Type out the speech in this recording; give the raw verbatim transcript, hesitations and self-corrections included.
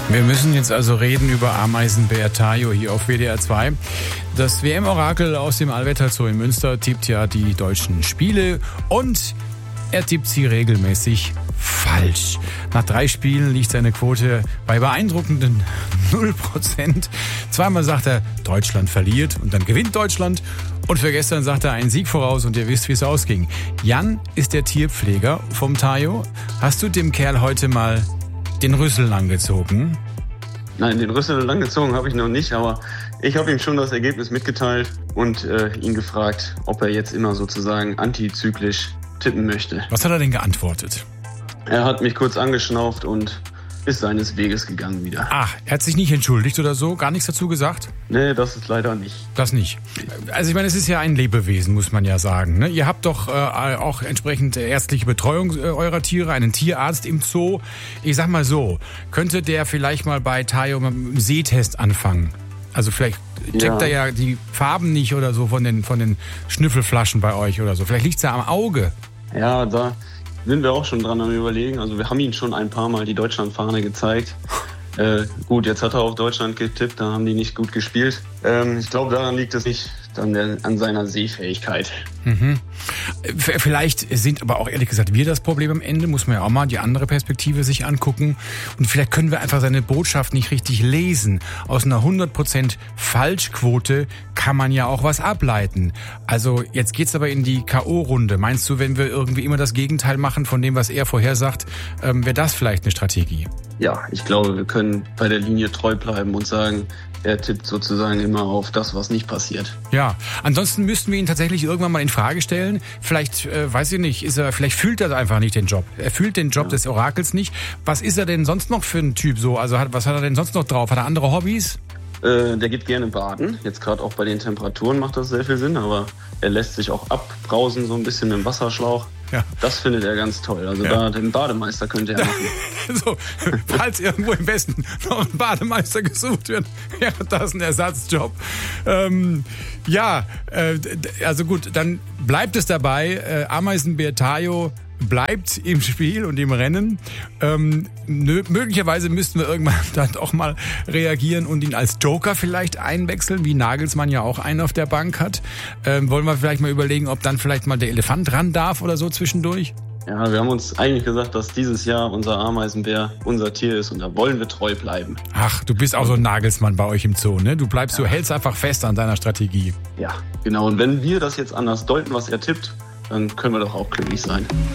Wir müssen jetzt also reden über Ameisenbär Tayo hier auf W D R zwei. Das W M-Orakel aus dem Allwetter Zoo in Münster tippt ja die deutschen Spiele und er tippt sie regelmäßig falsch. Nach drei Spielen liegt seine Quote bei beeindruckenden null Prozent. Zweimal sagt er, Deutschland verliert und dann gewinnt Deutschland. Und für gestern sagt er einen Sieg voraus und ihr wisst, wie es ausging. Jan ist der Tierpfleger vom Tayo. Hast du dem Kerl heute mal den Rüssel langgezogen? Nein, den Rüssel langgezogen habe ich noch nicht, aber ich habe ihm schon das Ergebnis mitgeteilt und äh, ihn gefragt, ob er jetzt immer sozusagen antizyklisch tippen möchte. Was hat er denn geantwortet? Er hat mich kurz angeschnauft und ist seines Weges gegangen wieder. Ach, er hat sich nicht entschuldigt oder so? Gar nichts dazu gesagt? Nee, das ist leider nicht. Das nicht. Also ich meine, es ist ja ein Lebewesen, muss man ja sagen. Ne? Ihr habt doch äh, auch entsprechend ärztliche Betreuung äh, eurer Tiere, einen Tierarzt im Zoo. Ich sag mal so, könnte der vielleicht mal bei Tayo mit einem Sehtest anfangen? Also vielleicht checkt ja. er ja die Farben nicht oder so von den, von den Schnüffelflaschen bei euch oder so. Vielleicht liegt es ja am Auge. Ja, da sind wir auch schon dran am Überlegen. Also wir haben ihm schon ein paar Mal die Deutschlandfahne gezeigt. Äh, gut, jetzt hat er auf Deutschland getippt, da haben die nicht gut gespielt. Ähm, ich glaube, daran liegt es nicht an, der, an seiner Sehfähigkeit. Mhm. Vielleicht sind aber auch ehrlich gesagt wir das Problem am Ende, muss man ja auch mal die andere Perspektive sich angucken. Und vielleicht können wir einfach seine Botschaft nicht richtig lesen. Aus einer hundert Prozent Falschquote kann man ja auch was ableiten. Also jetzt geht's aber in die K O-Runde. Meinst du, wenn wir irgendwie immer das Gegenteil machen von dem, was er vorhersagt, ähm, wäre das vielleicht eine Strategie? Ja, ich glaube, wir können bei der Linie treu bleiben und sagen, er tippt sozusagen immer auf das, was nicht passiert. Ja, ansonsten müssten wir ihn tatsächlich irgendwann mal in Frage stellen. Vielleicht, äh, weiß ich nicht, ist er, vielleicht fühlt er einfach nicht den Job. Er fühlt den Job ja. des Orakels nicht. Was ist er denn sonst noch für ein Typ so? Also hat, was hat er denn sonst noch drauf? Hat er andere Hobbys? Äh, der geht gerne baden. Jetzt gerade auch bei den Temperaturen macht das sehr viel Sinn, aber er lässt sich auch abbrausen, so ein bisschen mit dem Wasserschlauch. Ja. Das findet er ganz toll. Also ja. da den Bademeister könnte er machen. So, falls irgendwo im Westen noch ein Bademeister gesucht wird, ja, das ist ein Ersatzjob. Ähm, ja, äh, also gut, dann bleibt es dabei. Äh, Ameisenbär Tayo bleibt im Spiel und im Rennen. Ähm, nö, möglicherweise müssten wir irgendwann dann auch mal reagieren und ihn als Joker vielleicht einwechseln, wie Nagelsmann ja auch einen auf der Bank hat. Ähm, wollen wir vielleicht mal überlegen, ob dann vielleicht mal der Elefant ran darf oder so zwischendurch? Ja, wir haben uns eigentlich gesagt, dass dieses Jahr unser Ameisenbär unser Tier ist und da wollen wir treu bleiben. Ach, du bist auch so ein Nagelsmann bei euch im Zoo, ne? Du bleibst, ja. du hältst einfach fest an deiner Strategie. Ja, genau. Und wenn wir das jetzt anders deuten, was er tippt, dann können wir doch auch glücklich sein.